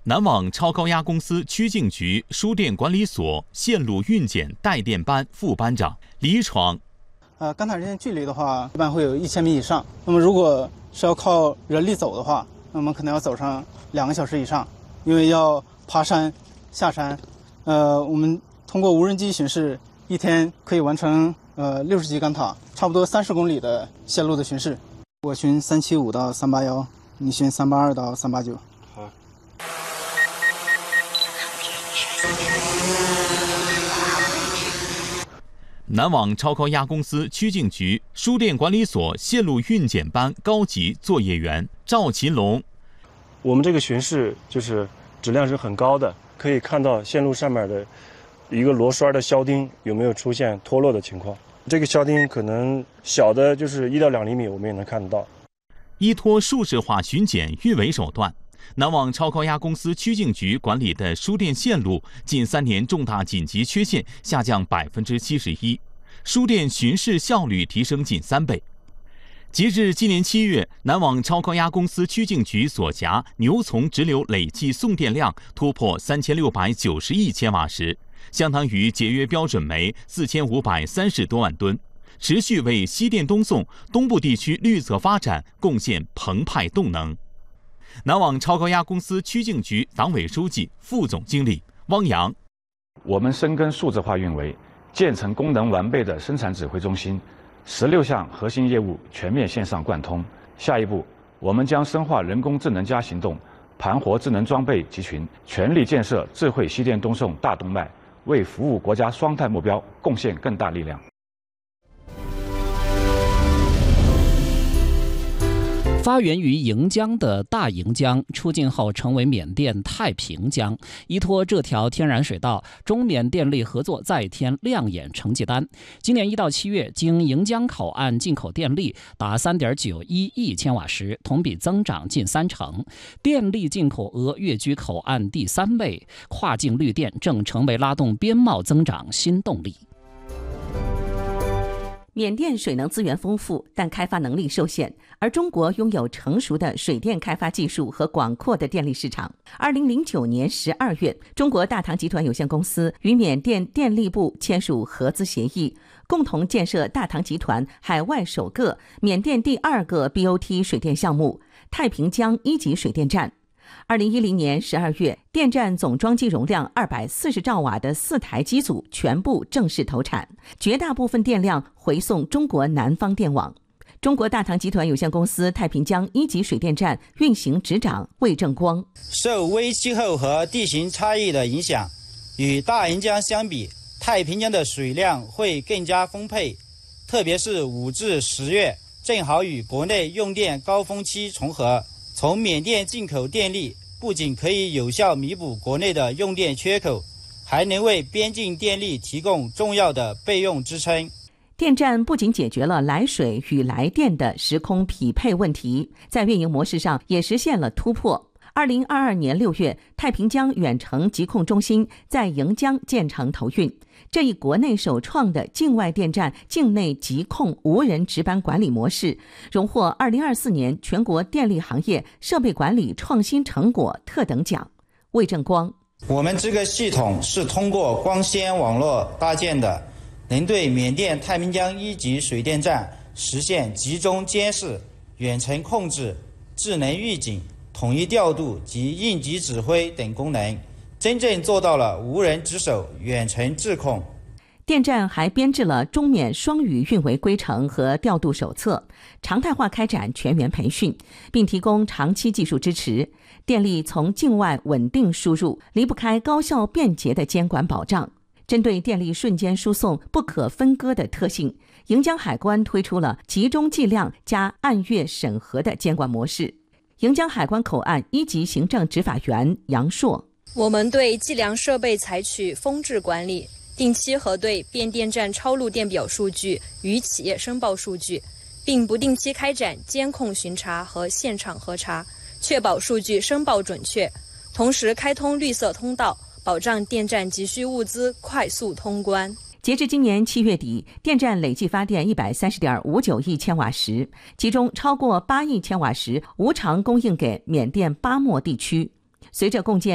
南网超高压公司曲靖局输电管理所线路运检带电班副班长李闯。 钢塔之间距离的话，一般会有1000米以上。那么如果是要靠人力走的话，那么可能要走上2个小时以上，因为要爬山、下山。我们通过无人机巡视，一天可以完成60级钢塔，差不多30公里的线路的巡视。我巡375到381，你巡382到389。好。 南网超高压公司曲靖局输电管理所线路运检班高级作业员赵勤龙。 我们这个巡视就是质量是很高的，可以看到线路上面的一个螺栓的销钉有没有出现脱落的情况。这个销钉可能小的就是1到2厘米，我们也能看得到。 依托数字化巡检运维手段，南网超高压公司曲靖局管理的输电线路近3年重大紧急缺陷下降71%，输电巡视效率提升近3倍。截至今年7月，南网超高压公司曲靖局所辖牛从直流累计送电量突破3690亿千瓦时，相当于节约标准煤4530多万吨，持续为西电东送东部地区绿色发展贡献澎湃动能。南网超高压公司曲靖局党委书记、副总经理汪洋。 我们深耕数字化运维，建成功能完备的生产指挥中心，16项核心业务全面线上贯通。下一步，我们将深化人工智能加行动，盘活智能装备集群，全力建设智慧西电东送大动脉，为服务国家双碳目标贡献更大力量。 发源于盈江的大盈江出境后成为缅甸太平江，依托这条天然水道，中缅电力合作再添亮眼成绩单。今年1到7月，经盈江口岸进口电力达3.91亿千瓦时，同比增长近30%，电力进口额跃居口岸第3位，跨境绿电正成为拉动边贸增长新动力。 缅甸水能资源丰富，但开发能力受限，而中国拥有成熟的水电开发技术和广阔的电力市场。2009年12月，中国大唐集团有限公司与缅甸电力部签署合资协议，共同建设大唐集团海外首个、缅甸第2个 BOT 水电项目——太平江1级水电站。2010年12月，电站总装机容量240兆瓦的4台机组全部正式投产，绝大部分电量回送中国南方电网。中国大唐集团有限公司太平江1级水电站运行执掌魏正光。 受微气候和地形差异的影响，与大盈江相比，太平江的水量会更加丰沛，特别是5至10月，正好与国内用电高峰期重合。从缅甸进口电力不仅可以有效弥补国内的用电缺口，还能为边境电力提供重要的备用支撑。 电站不仅解决了来水与来电的时空匹配问题，在运营模式上也实现了突破。2022年6月，太平江远程疾控中心在盈江建成投运，这一国内首创的境外电站境内疾控无人值班管理模式，荣获2024年全国电力行业设备管理创新成果特等奖。魏正光： 我们这个系统是通过光纤网络搭建的，能对缅甸太平江1级水电站实现集中监视、远程控制、智能预警、统一调度及应急指挥等功能，真正做到了无人值守、远程智控。 电站还编制了中缅双语运维规程和调度手册，常态化开展全员培训，并提供长期技术支持。电力从境外稳定输入，离不开高效便捷的监管保障。针对电力瞬间输送不可分割的特性，盈江海关推出了集中计量加按月审核的监管模式。盈江海关口岸1级行政执法员杨硕： 我们对计量设备采取封制管理，定期核对变电站超录电表数据与企业申报数据，并不定期开展监控巡查和现场核查，确保数据申报准确。同时开通绿色通道，保障电站急需物资快速通关。 截至今年7月底，电站累计发电130.59亿千瓦时，其中超过8亿千瓦时无偿供应给缅甸巴莫地区。随着共建